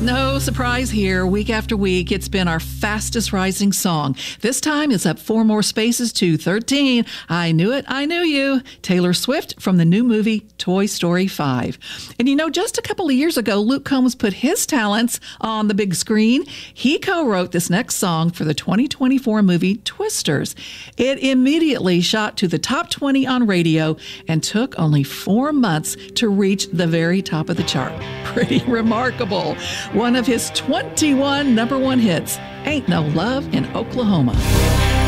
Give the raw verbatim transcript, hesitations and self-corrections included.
No surprise here. Week after week, it's been our fastest rising song. This time it's up four more spaces to thirteen. I Knew It, I Knew You. Taylor Swift from the new movie Toy Story five. And you know, just a couple of years ago, Luke Combs put his talents on the big screen. He co-wrote this next song for the twenty twenty-four movie Twisters. It immediately shot to the top twenty on radio and took only four months to reach the very top of the chart. Pretty remarkable. One of his twenty-one number one hits, Ain't No Love in Oklahoma.